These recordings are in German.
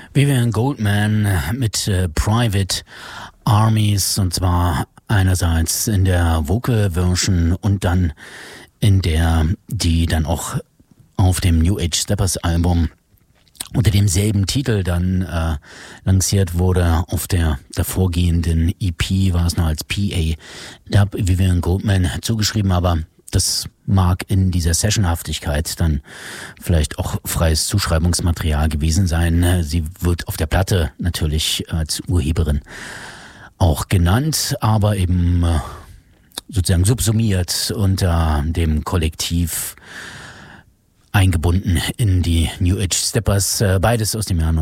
Vivian Goldman mit Private Armies, und zwar einerseits in der Vocal Version und dann in der, die dann auch auf dem New Age Steppers Album unter demselben Titel dann lanciert wurde. Auf der davorgehenden EP war es noch als PA Dub Vivian Goldman zugeschrieben, aber das mag in dieser Sessionhaftigkeit dann vielleicht auch freies Zuschreibungsmaterial gewesen sein. Sie wird auf der Platte natürlich als Urheberin auch genannt, aber eben sozusagen subsumiert unter dem Kollektiv eingebunden in die New Age Steppers, beides aus dem Jahr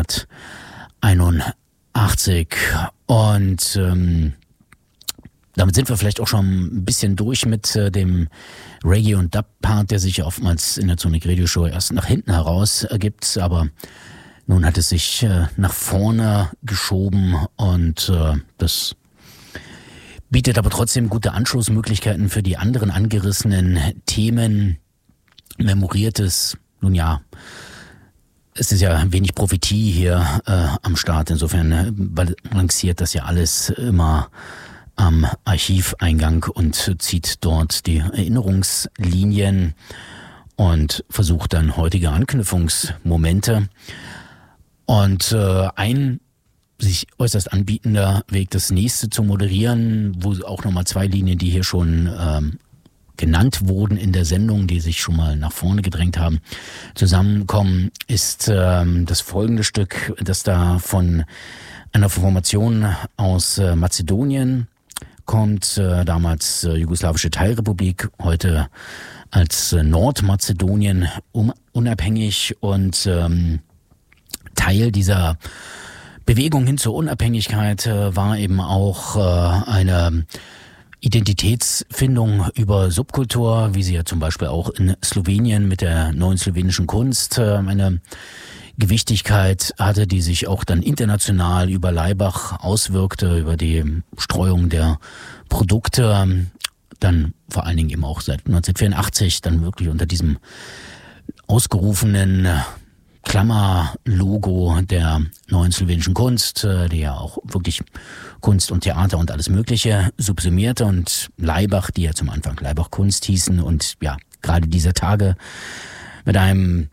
1981. Und damit sind wir vielleicht auch schon ein bisschen durch mit dem Reggae- und Dub-Part, der sich ja oftmals in der Sonic Radio Show erst nach hinten heraus ergibt. Aber nun hat es sich nach vorne geschoben, und das bietet aber trotzdem gute Anschlussmöglichkeiten für die anderen angerissenen Themen. Memoriertes, nun ja, es ist ja wenig Prophetie hier am Start. Insofern balanciert das ja alles immer am Archiveingang und zieht dort die Erinnerungslinien und versucht dann heutige Anknüpfungsmomente. Und ein sich äußerst anbietender Weg, das nächste zu moderieren, wo auch nochmal zwei Linien, die hier schon genannt wurden in der Sendung, die sich schon mal nach vorne gedrängt haben, zusammenkommen, ist das folgende Stück, das da von einer Formation aus Mazedonien kommt, damals jugoslawische Teilrepublik, heute als Nordmazedonien unabhängig, und Teil dieser Bewegung hin zur Unabhängigkeit war eben auch eine Identitätsfindung über Subkultur, wie sie ja zum Beispiel auch in Slowenien mit der neuen slowenischen Kunst eine Gewichtigkeit hatte, die sich auch dann international über Laibach auswirkte, über die Streuung der Produkte, dann vor allen Dingen eben auch seit 1984 dann wirklich unter diesem ausgerufenen Klammerlogo der neuen slowenischen Kunst, die ja auch wirklich Kunst und Theater und alles Mögliche subsumierte, und Laibach, die ja zum Anfang Laibach Kunst hießen, und ja, gerade dieser Tage mit einem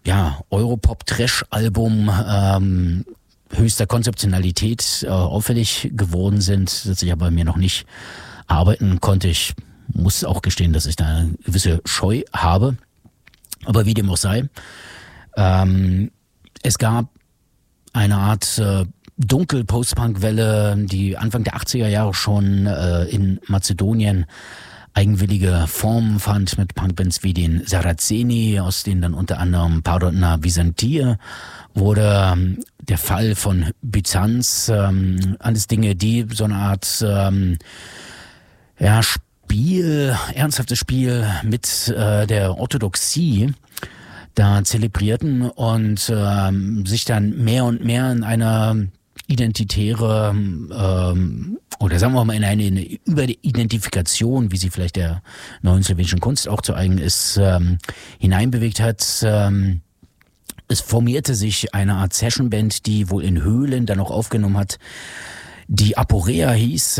Europop-Trash-Album höchster Konzeptionalität auffällig geworden sind, dass ich aber mir noch nicht arbeiten konnte. Ich muss auch gestehen, dass ich da eine gewisse Scheu habe. Aber wie dem auch sei, es gab eine Art Dunkel-Post-Punk-Welle, die Anfang der 80er Jahre schon in Mazedonien eigenwillige Formen fand, mit Punkbands wie den Saraceni, aus denen dann unter anderem Parodna Byzantier wurde, der Fall von Byzanz, alles Dinge, die so eine Art ernsthaftes Spiel mit der Orthodoxie da zelebrierten und sich dann mehr und mehr in einer identitäre oder sagen wir mal in eine Überidentifikation, wie sie vielleicht der neuen slowenischen Kunst auch zu eigen ist, hineinbewegt hat. Es formierte sich eine Art Sessionband, die wohl in Höhlen dann auch aufgenommen hat, die Aporea hieß,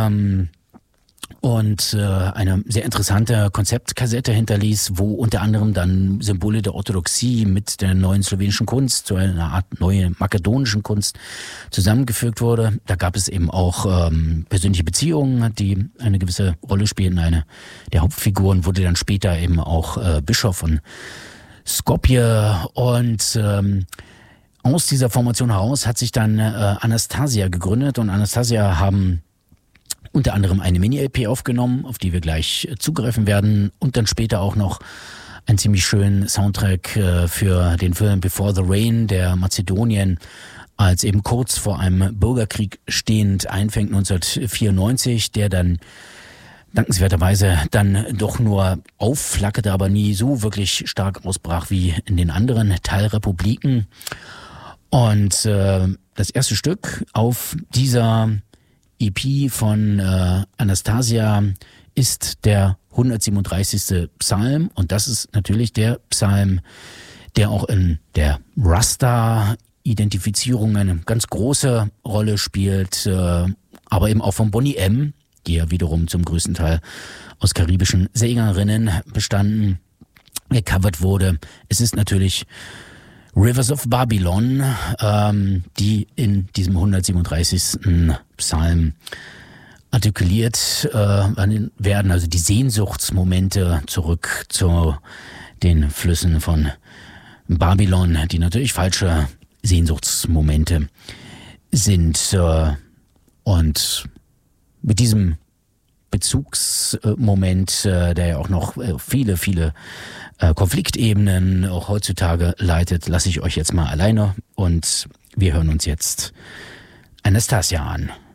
und eine sehr interessante Konzeptkassette hinterließ, wo unter anderem dann Symbole der Orthodoxie mit der neuen slowenischen Kunst, so einer Art neue makedonischen Kunst zusammengefügt wurde. Da gab es eben auch persönliche Beziehungen, die eine gewisse Rolle spielten. Eine der Hauptfiguren wurde dann später eben auch Bischof von Skopje, und aus dieser Formation heraus hat sich dann Anastasia gegründet, und Anastasia haben unter anderem eine Mini-LP aufgenommen, auf die wir gleich zugreifen werden, und dann später auch noch einen ziemlich schönen Soundtrack für den Film Before the Rain, der Mazedonien als eben kurz vor einem Bürgerkrieg stehend einfängt 1994, der dann dankenswerterweise dann doch nur aufflackerte, aber nie so wirklich stark ausbrach wie in den anderen Teilrepubliken. Und das erste Stück auf dieser EP von Anastasia ist der 137. Psalm, und das ist natürlich der Psalm, der auch in der Rasta Identifizierung eine ganz große Rolle spielt, aber eben auch von Boney M., die ja wiederum zum größten Teil aus karibischen Sängerinnen bestanden, gecovert wurde. Es ist natürlich Rivers of Babylon, die in diesem 137. Psalm artikuliert werden, also die Sehnsuchtsmomente zurück zu den Flüssen von Babylon, die natürlich falsche Sehnsuchtsmomente sind. Und mit diesem Bezugsmoment, der ja auch noch viele Konfliktebenen auch heutzutage leitet, lasse ich euch jetzt mal alleine und wir hören uns jetzt Anastasia an.